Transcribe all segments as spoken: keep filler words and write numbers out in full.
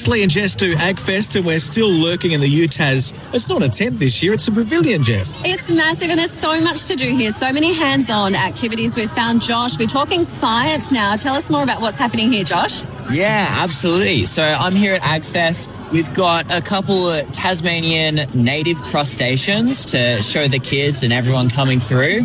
It's Lee and Jess do AgFest, and we're still lurking in the U T A S. It's not a tent this year, it's a pavilion, Jess. It's massive, and there's so much to do here. So many hands-on activities. We've found Josh. We're talking science now. Tell us more about what's happening here, Josh. Yeah, absolutely. So I'm here at AgFest. We've got a couple of Tasmanian native crustaceans to show the kids and everyone coming through.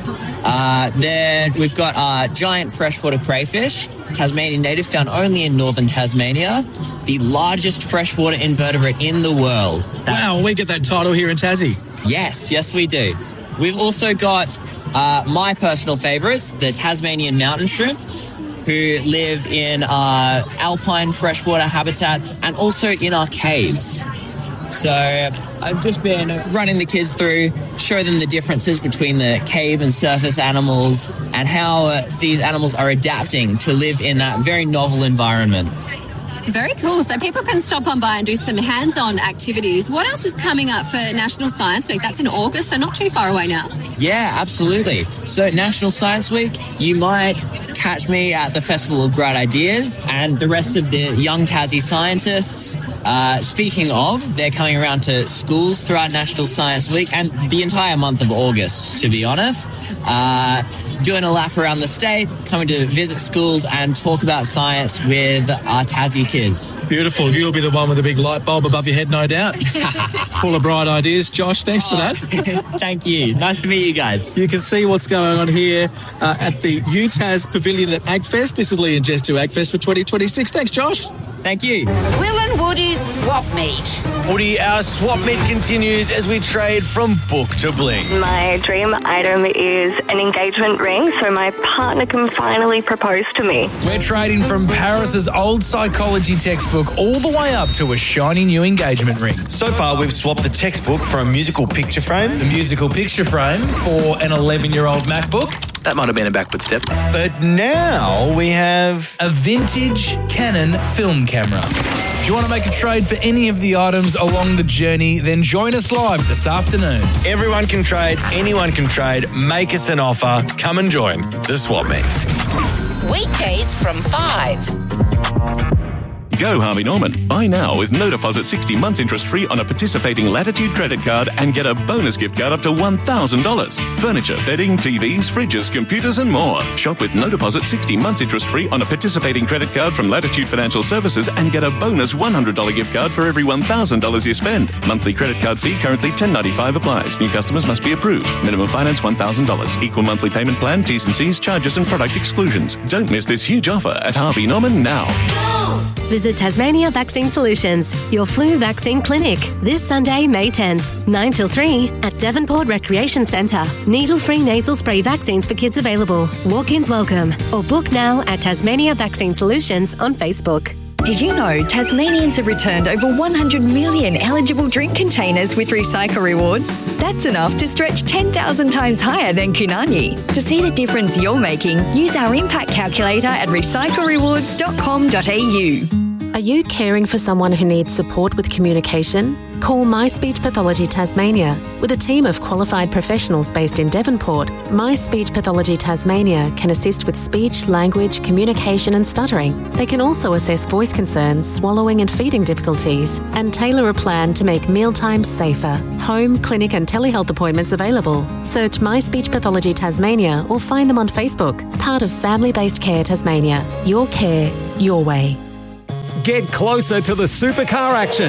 Uh, then we've got uh, giant freshwater crayfish, Tasmanian native, found only in northern Tasmania, the largest freshwater invertebrate in the world. That's... Wow, we get that title here in Tassie. Yes, yes we do. We've also got uh, my personal favourites, the Tasmanian mountain shrimp, who live in uh, alpine freshwater habitat and also in our caves. So I've just been running the kids through, show them the differences between the cave and surface animals and how uh, these animals are adapting to live in that very novel environment. Very cool. So people can stop on by and do some hands-on activities. What else is coming up for National Science Week? That's in August, so not too far away now. Yeah, absolutely. So National Science Week, you might catch me at the Festival of Bright Ideas and the rest of the young Tassie scientists. Uh, speaking of, they're coming around to schools throughout National Science Week and the entire month of August, to be honest. Uh, doing a lap around the state, coming to visit schools and talk about science with our Tassie kids. Beautiful. You'll be the one with the big light bulb above your head, no doubt. Full of bright ideas. Josh, thanks for that. Thank you. Nice to meet you guys. You can see what's going on here uh, at the U T A S Pavilion at AgFest. This is Lee and Jess do AgFest for twenty twenty-six. Thanks, Josh. Thank you. Will and Woody's Swap Meet. Woody, our swap meet continues as we trade from book to bling. My dream item is an engagement ring so my partner can finally propose to me. We're trading from Paris's old psychology textbook all the way up to a shiny new engagement ring. So far, we've swapped the textbook for a musical picture frame. A musical picture frame for an eleven-year-old MacBook. That might have been a backward step. But now we have a vintage Canon film camera. If you want to make a trade for any of the items along the journey, then join us live this afternoon. Everyone can trade, anyone can trade. Make us an offer. Come and join the Swap Meet. Weekdays from five. Go Harvey Norman. Buy now with no deposit sixty months interest free on a participating Latitude credit card and get a bonus gift card up to one thousand dollars. Furniture, bedding, T Vs, fridges, computers and more. Shop with no deposit sixty months interest free on a participating credit card from Latitude Financial Services and get a bonus one hundred dollars gift card for every one thousand dollars you spend. Monthly credit card fee currently ten dollars and ninety-five cents applies. New customers must be approved. Minimum finance one thousand dollars. Equal monthly payment plan, T's and C's, charges and product exclusions. Don't miss this huge offer at Harvey Norman now. Visit Tasmania Vaccine Solutions, your flu vaccine clinic, this Sunday, May tenth, nine till three at Devonport Recreation Centre. Needle-free nasal spray vaccines for kids available. Walk-ins welcome. Or book now at Tasmania Vaccine Solutions on Facebook. Did you know Tasmanians have returned over one hundred million eligible drink containers with Recycle Rewards? That's enough to stretch ten thousand times higher than Kunani. To see the difference you're making, use our impact calculator at recycle rewards dot com dot a u. Are you caring for someone who needs support with communication? Call My Speech Pathology Tasmania. With a team of qualified professionals based in Devonport, My Speech Pathology Tasmania can assist with speech, language, communication and stuttering. They can also assess voice concerns, swallowing and feeding difficulties, and tailor a plan to make mealtimes safer. Home, clinic and telehealth appointments available. Search My Speech Pathology Tasmania or find them on Facebook. Part of Family-Based Care Tasmania. Your care, your way. Get closer to the supercar action.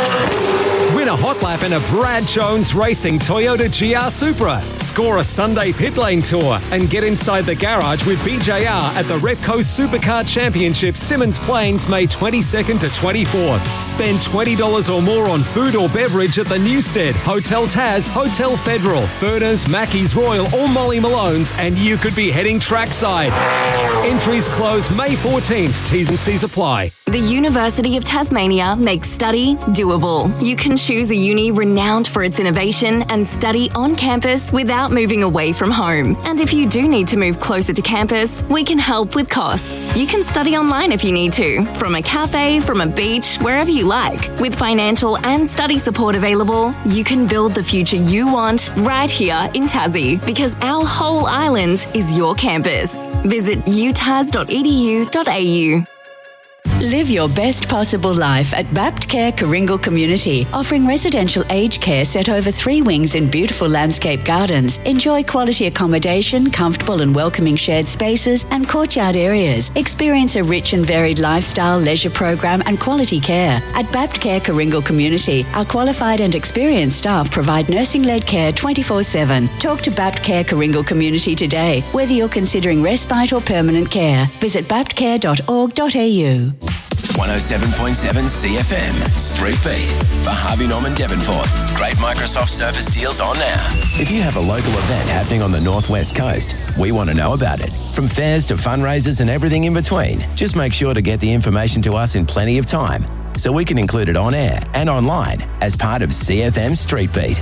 Win a hot lap in a Brad Jones Racing Toyota G R Supra. Score a Sunday pit lane tour and get inside the garage with B J R at the Repco Supercar Championship Simmons Plains May twenty-second to twenty-fourth. Spend twenty dollars or more on food or beverage at the Newstead, Hotel Taz, Hotel Federal, Furners, Mackey's Royal or Molly Malone's and you could be heading trackside. Entries close May fourteenth. T's and C's apply. The University of Tasmania makes study doable. You can choose a uni renowned for its innovation and study on campus without moving away from home. And if you do need to move closer to campus, we can help with costs. You can study online if you need to, from a cafe, from a beach, wherever you like. With financial and study support available, you can build the future you want right here in Tassie, because our whole island is your campus. Visit u tas dot e d u dot a u. Live your best possible life at Bapt Care Coringal Community, offering residential aged care set over three wings in beautiful landscape gardens. Enjoy quality accommodation, comfortable and welcoming shared spaces and courtyard areas. Experience a rich and varied lifestyle, leisure program and quality care. At Bapt Care Coringal Community, our qualified and experienced staff provide nursing-led care twenty-four seven. Talk to Bapt Care Coringal Community today, whether you're considering respite or permanent care. Visit bapt care dot org dot a u. one oh seven point seven C F M, Street Beat, for Harvey Norman Devonport. Great Microsoft Surface deals on now. If you have a local event happening on the Northwest Coast, we want to know about it. From fairs to fundraisers and everything in between, just make sure to get the information to us in plenty of time so we can include it on air and online as part of C F M Street Beat.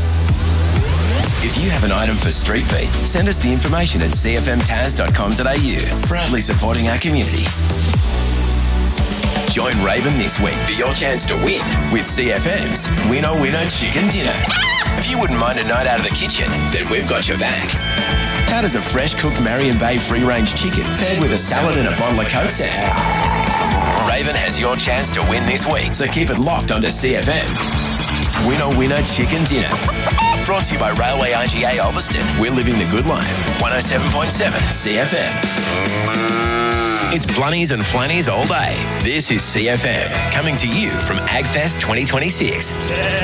If you have an item for Street Beat, send us the information at c f m tas dot com dot a u. Proudly supporting our community. Join Raven this week for your chance to win with C F M's Winner Winner Chicken Dinner. If you wouldn't mind a night out of the kitchen, then we've got your back. How does a fresh cooked Marion Bay free-range chicken paired with a salad and a bottle of Coke sound? Raven has your chance to win this week, so keep it locked onto C F M. Winner Winner Chicken Dinner. Brought to you by Railway I G A Ulverston. We're living the good life. one oh seven point seven C F M. It's Blunnies and Flannies all day. This is C F M, coming to you from AgFest twenty twenty-six.